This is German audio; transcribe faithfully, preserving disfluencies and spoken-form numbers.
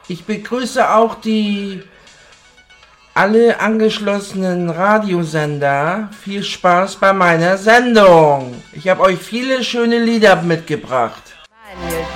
Ich begrüße auch die alle angeschlossenen Radiosender. Viel Spaß bei meiner Sendung. Ich habe euch viele schöne Lieder mitgebracht.